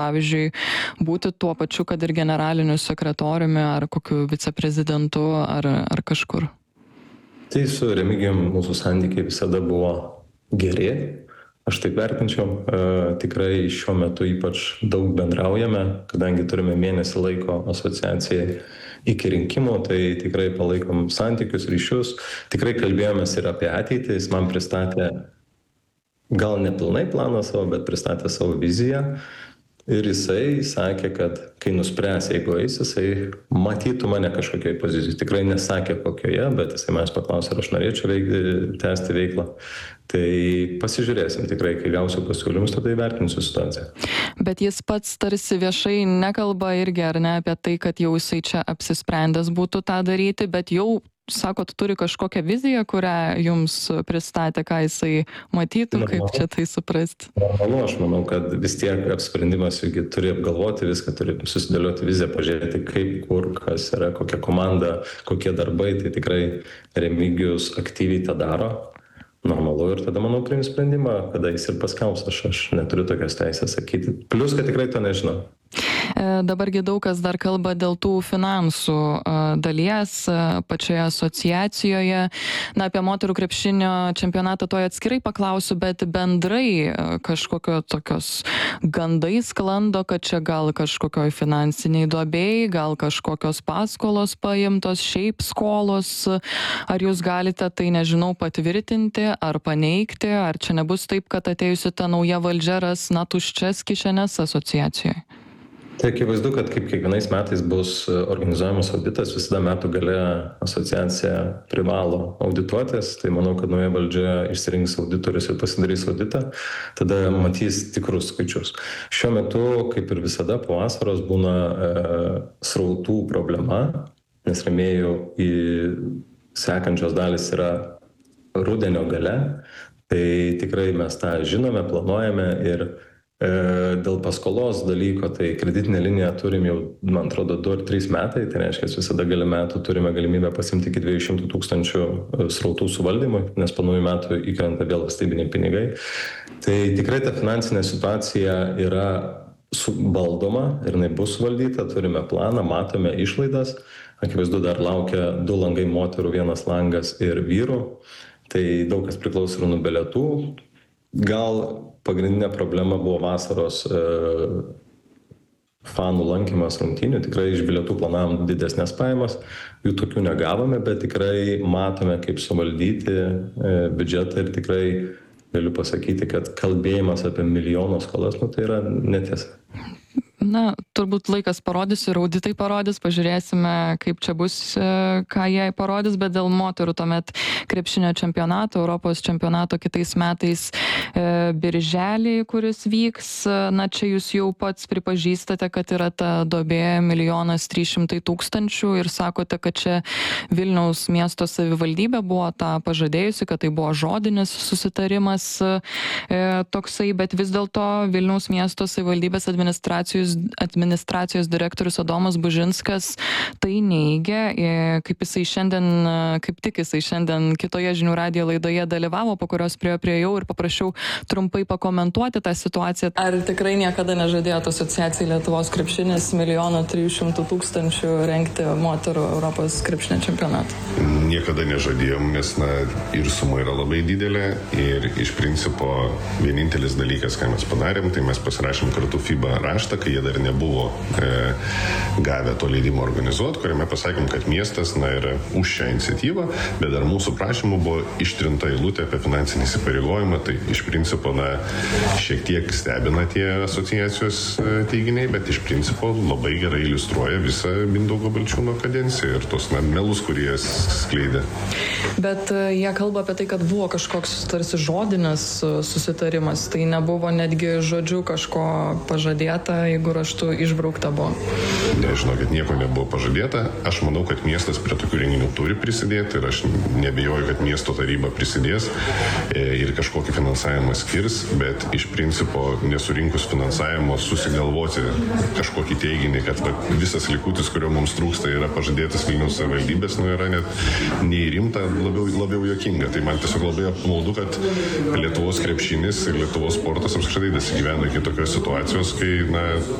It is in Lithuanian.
pavyzdžiui, būti tuo pačiu, kad ir generaliniu sekretoriumi ar kokiu viceprezidentu ar kažkur? Tai su Remigijum mūsų santykiai visada buvo geri. Aš taip vertinčiau, tikrai šiuo metu ypač daug bendraujame, kadangi turime mėnesį laiko asociacijai iki rinkimų, tai tikrai palaikom santykius, ryšius. Tikrai kalbėjomės ir apie ateitį, jis man pristatė gal nepilnai planą savo, bet pristatė savo viziją. Ir jisai sakė, kad kai nuspręs, jeigu eis, jisai matytų mane kažkokioj pozicijai. Tikrai nesakė kokioje, bet jisai manęs paklausė, ar aš norėčiau tęsti veiklą. Tai pasižiūrėsim tikrai, kai gausiu pasiūlymus, tada įvertinsiu situaciją. Bet jis pats tarsi viešai nekalba irgi, ar ne, apie tai, kad jau jisai čia apsisprendęs būtų tą daryti, bet jau sakot, turi kažkokią viziją, kurią jums pristatė, ką jisai matytų, kaip čia tai suprasti? Aš manau, kad vis tiek apsprendimas irgi turi apgalvoti viską, turi susidėlioti viziją, pažiūrėti kaip, kur, kas yra, kokia komanda, kokie darbai, tai tikrai Remigijus aktyviai tą daro. Normalu ir tada, manau, priims sprendimą, kada jis ir paskelbs, aš neturiu tokios teisės sakyti. Plius, kad tikrai to nežinau. Dabargi daug kas dar kalba dėl tų finansų dalies pačioje asociacijoje. Na, apie moterų krepšinio čempionatą to atskirai paklausiu, bet bendrai kažkokio tokios gandai sklando, kad čia gal kažkokioj finansiniai duobėjai, gal kažkokios paskolos paimtos, šiaip skolos. Ar jūs galite tai, nežinau, patvirtinti ar paneigti, ar čia nebus taip, kad atėjusi ta nauja valdžia ras tuščias kišenes asociacijoje? Tai akivaizdu, kad kaip kiekvienais metais bus organizuojamas auditas, visada metų gale asociacija privalo audituotis, tai manau, kad nauja valdžia išsirinks auditorius ir pasidarys auditą, tada matys tikrus skaičius. Šiuo metu, kaip ir visada, po vasaros būna srautų problema, nes rėmėjų į sekančios dalis yra rudenio gale, tai tikrai mes tą žinome, planuojame ir dėl paskolos dalyko, tai kreditinę liniją turim jau, man atrodo, 2 ar 3 metai, tai reiškia, visada gale metų turime galimybę pasimti iki 200 000 srautų suvaldymui, nes po naujų metų įkrenta vėl valstybiniai pinigai. Tai tikrai ta finansinė situacija yra valdoma ir jinai bus suvaldyta, turime planą, matome išlaidas, akivaizdu dar laukia 2 langai moterų, 1 langas ir vyrų, tai daug kas priklauso ir nuo bilietų. Gal pagrindinė problema buvo vasaros fanų lankymas rungtynių. Tikrai iš bilietų planavom didesnės pajamas, jų tokių negavome, bet tikrai matome, kaip suvaldyti biudžetą ir tikrai galiu pasakyti, kad kalbėjimas apie milijono skolas, tai yra netiesa. Na, turbūt laikas parodys ir auditai parodys, pažiūrėsime, kaip čia bus, ką jie parodys, bet dėl moterų tuomet krepšinio čempionato, Europos čempionato kitais metais birželį, kuris vyks, na, čia jūs jau pats pripažįstate, kad yra ta duobė 1 300 000 ir sakote, kad čia Vilniaus miesto savivaldybė buvo tą pažadėjusi, kad tai buvo žodinis susitarimas toksai, bet vis dėlto Vilniaus miesto savivaldybės administracijos direktorius Adomas Bužinskas tai neigia, kaip tik jisai šiandien kitoje žinių radijo laidoje dalyvavo, po kurios priėjau ir paprašiau trumpai pakomentuoti tą situaciją. Ar tikrai niekada nežadėjot asociacijai Lietuvos krepšinis 1 300 000 rengti moterų Europos krepšinio čempionatą? Niekada nežadėjom, nes ir suma yra labai didelė ir iš principo vienintelis dalykas, ką mes padarėm, tai mes pasirašėm kartu FIBA raštą, kai jie dar nebuvo gavę to leidimo organizuoti, kuriame pasakėm, kad miestas yra už šią iniciatyvą, bet dar mūsų prašymų buvo ištrinta eilutė apie finansinį įsipareigojimą, tai iš principo šiek tiek stebina tie asociacijos teiginiai, bet iš principo labai gerai iliustruoja visą Mindaugo Balčiūno kadenciją ir tos melus, kurie skleidė. Bet jie kalba apie tai, kad buvo kažkoks tarsi žodinis susitarimas, tai nebuvo netgi žodžiu kažko pažadėta, jeigu raštu išbraukta buvo. Nežinau, kad nieko nebuvo pažadėta. Aš manau, kad miestas prie tokių renginių turi prisidėti ir aš nebijoju, kad miesto taryba prisidės ir kažkokį finansavimą skirs, bet iš principo nesurinkus finansavimo susigalvoti kažkokį teiginį, kad visas likutis, kurio mums trūksta, yra pažadėtas Vilniaus savivaldybės, yra net nei rimta, labiau juokinga. Tai man tiesiog labai apmaudu, kad Lietuvos krepšinis ir Lietuvos sportas apskritai dasigivena iki tokios situacijos, kai